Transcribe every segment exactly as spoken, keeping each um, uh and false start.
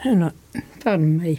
and I, pardon me,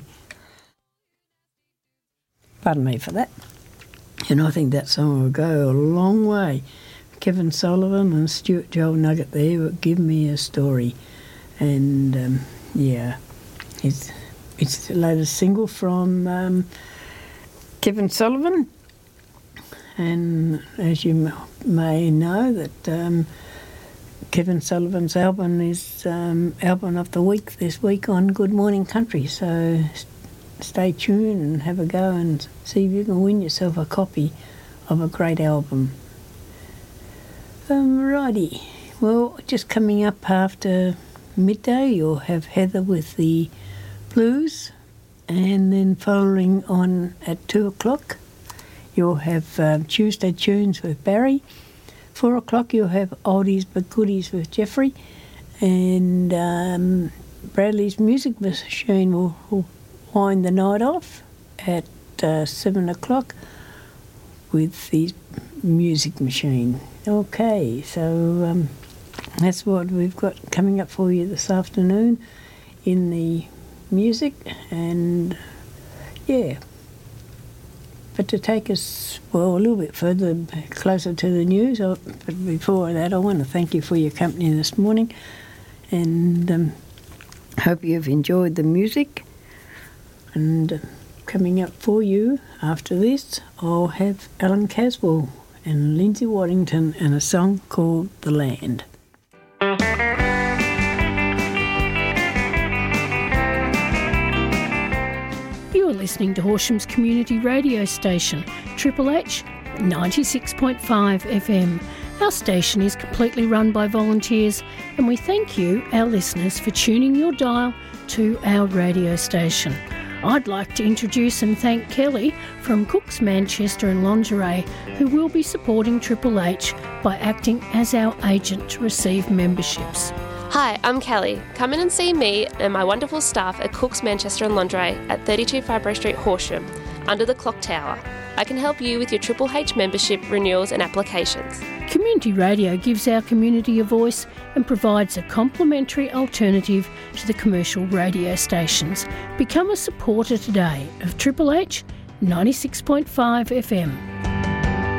pardon me for that. And I think that song will go a long way. Kevin Sullivan and Stuart Joel Nugget there will give me a story. And, um, yeah, it's, it's the latest single from um, Kevin Sullivan. And as you may know, that um, Kevin Sullivan's album is um, album of the week this week on Good Morning Country. So stay tuned and have a go and see if you can win yourself a copy of a great album. Um, righty. Well, just coming up after midday, you'll have Heather with the blues, and then following on at two o'clock, you'll have um, Tuesday Tunes with Barry. Four o'clock, you'll have Oldies but Goodies with Jeffrey, and um, Bradley's Music Machine will, will wind the night off at uh, seven o'clock with the Music Machine. Okay, so um, that's what we've got coming up for you this afternoon in the music, and yeah. But to take us, well, a little bit further, closer to the news, I, but before that, I want to thank you for your company this morning, and um, hope you've enjoyed the music. And uh, coming up for you after this, I'll have Alan Caswell and Lindsay Waddington and a song called The Land. You're listening to Horsham's community radio station, Triple H ninety-six point five F M. Our station is completely run by volunteers, and we thank you, our listeners, for tuning your dial to our radio station. I'd like to introduce and thank Kelly from Cooks Manchester and Lingerie, who will be supporting Triple H by acting as our agent to receive memberships. Hi, I'm Kelly. Come in and see me and my wonderful staff at Cooks Manchester and Lingerie at thirty-two Fibro Street, Horsham, under the Clock Tower. I can help you with your Triple H membership renewals and applications. Community radio gives our community a voice and provides a complementary alternative to the commercial radio stations. Become a supporter today of Triple H ninety-six point five F M.